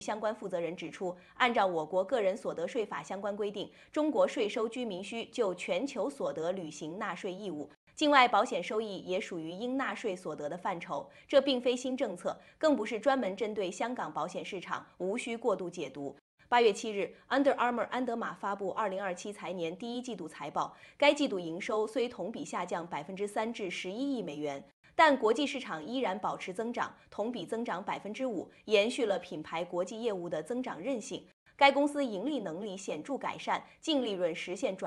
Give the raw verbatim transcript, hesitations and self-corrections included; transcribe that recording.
相关负责人指出，按照我国个人所得税法相关规定，中国税收居民需就全球所得履行纳税义务。境外保险收益也属于应纳税所得的范畴，这并非新政策，更不是专门针对香港保险市场，无需过度解读。八月七日 ，Under Armour 安德玛发布二零二七财年第一季度财报，该季度营收虽同比下降百分之三至十一亿美元。但国际市场依然保持增长，同比增长百分之五，延续了品牌国际业务的增长韧性。该公司盈利能力显著改善，净利润实现转。